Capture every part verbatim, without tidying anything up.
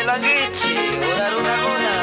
langichi ora runaguna.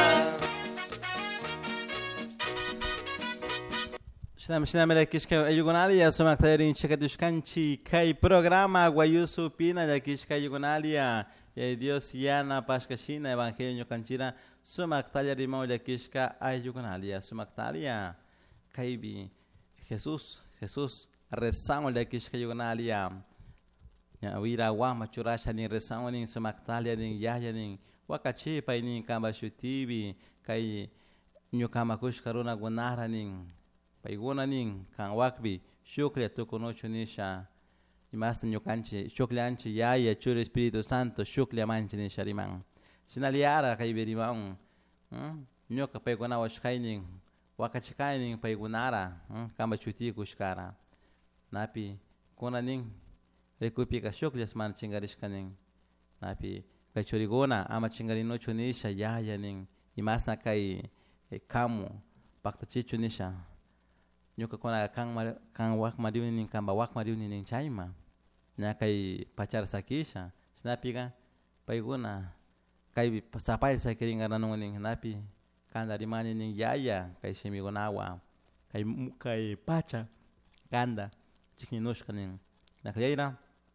Shinam shinam lekishka ayugonalia sumak tayrin chikatushkanchi kai programa guayusu pina lekishka ayugonalia ya Dios yana pashkashina evangelio kanchira sumak talia rimau lekishka ayugonalia sumak talia kaibi Jesús Jesús rezamos lekishka ayugonalia ya wira wa machurasha ni rezamos ni sumak talia ni yaya ni wakachi pa ni kamba shutibi kai nyukama kushkaruna gunara ni paiguna ning kang wakbi shukle tukuno chunisha imas nyukanchi shukle anchi ya ya chur Espíritu Santo shukle manchi ni sharimang sinaliara kay berimang hm nyoka paiguna washkaining wakachikaining paigunara hm kamba chuti kushkara napi kuna ning rekupi ka shukle sman chingarishkaning napi kachurigona ama chingarino chunisha ya ya ning imas na kai kamu pakta chichunisha nyoka kona kang mar, kang wak madiuni ning kamba wak madiuni ning chaima nya kai pacar sakisha snapiga paiguna kai sapai sakiringa nanung ning napi kanda rimani ning yaya kai shemigonawa kai kai pacha kanda chikinoshka ning nakleira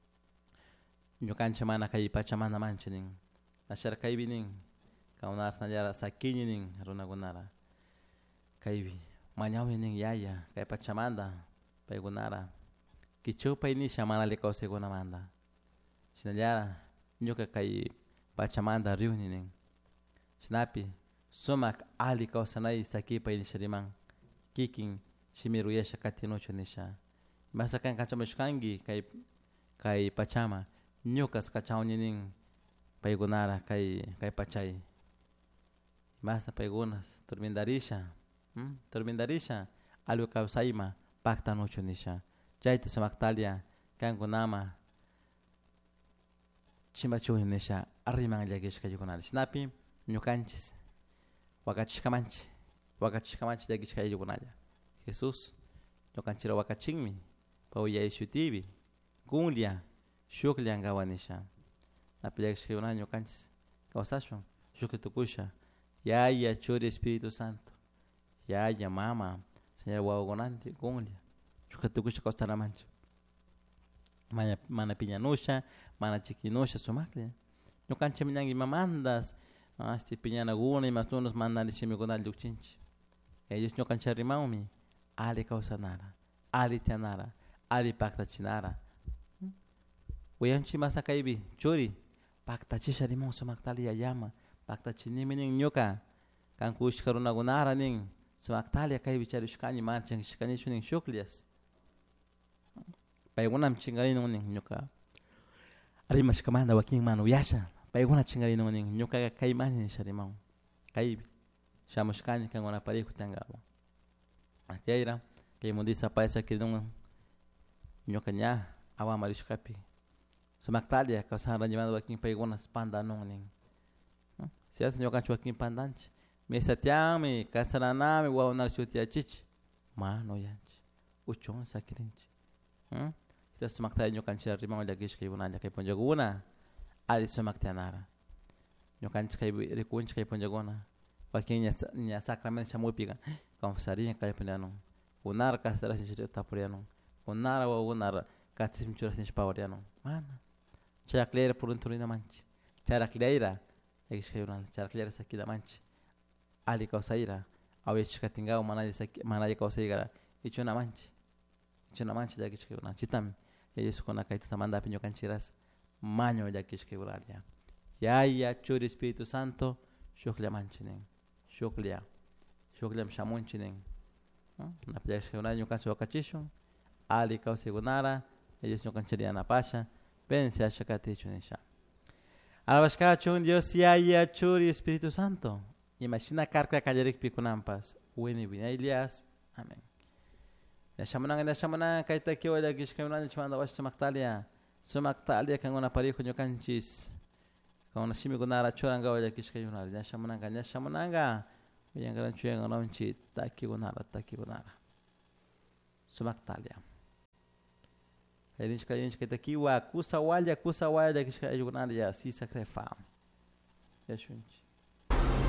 nyokan chamana kai pacha mana manchi ning nashar kai bining kaunar sanjara sakini ning runagunara kai manyawi ning yaya kay pachamanda paigunara kichupa ini shamana liko seguna manda sinalyara nyoka kay pachamanda riuni ning snapi sumak ali kausanai saki pa ini sharimang kiking shimiruya shakatino chunisha masa kan kachamashkangi kay kay pachama nyoka skachawni ning paigunara kay kay pachay masa paigunas turmindarisha Hmm? Termindarisha alu kausaima pakta no chunisha jaita samaktalia kangunama chimbachunisha arrimang lagish kayugonal snapi nyukanchis wakachikamanchi wakachikamanchi lagish kayugonal Jesús nyukanchira wakachingmi pauya ishutibi gunlia shuklia ngawanisha napi lagish kayugonal nyukanchis kawasashon shukitukusha ya ya chori Espíritu Santo ya ya mama señor wagonante gonlia chukatukusha kostana mancha mana mana piñanusha mana chiquinosha sumakle no cancha minangi mamandas asti piñana guna y más unos mandan shimi gonal duchinchi ellos no cancha rimaumi ali kausanara ali tianara ali pakta chinara weyanchi masakaibi chori pakta chisha rimau sumaktali yama pakta chinimi nyoka kan kush karuna gunara ning Sumaktalia kai bichari shkani marchang shkani shuning shuklias. Paigunam chingari ning nyoka. Ari mashkamanda waking manu yasha. Paiguna chingari ning nyoka kai mani sharimau. Kai shamushkani kan wana pare kutangaba. Akiira kai mundisa paisa kidung nyoka nya awa marishkapi. Sumaktalia kausara nyamanda waking paiguna spanda nung ning. Sias nyoka chwaking pandanchi. Me satiame kasaraname wa onar shutia chichi mano yanchi uchon sakirinchi hm ita sumakta nyo kanchira rimang lagish kay bunanya kay ponjaguna ali sumakta nara nyo kanch kay rekunch kay ponjaguna pakinya nya sacrament chamupiga konfsaria kay ponano unar kasara sinchi tapuriano unar wa unar katsim chura sinchi pawariano mana chaklera purunturina manchi chaklera lagish kay bunanya chaklera sakida manchi ali kausaira awesh katingao manali manali kausaira ichuna manchi ichuna manchi daki chikuna chitam yesu kona kaita tamanda pinyo kanchiras manyo daki chikuralia ya ya churi Espíritu Santo shuklia manchinen shuklia shuklia mshamunchinen na pia shikuna nyo kanchi wakachisho ali kausigunara yesu kanchiria na pasha pensi ashakati chunisha alabashka chun Dios ya ya churi Espíritu Santo Imagina karka kajarik pikunampas. Weni bina Elias. Amen. Ya shamanang na shamanang kay takiwa da gish kayo na chimanda was sumaktalia. Sumaktalia kang una pari kunyo kanchis. Kang una shimi kunara choranga wa da gish kayo na. Ya shamanang ya shamananga. Yang karan chuya ng naunchi taki kunara taki kunara. Sumaktalia. Kay kay kay takiwa kusawalya kusawalya da gish kayo na ya si sakrefam. ya shunchi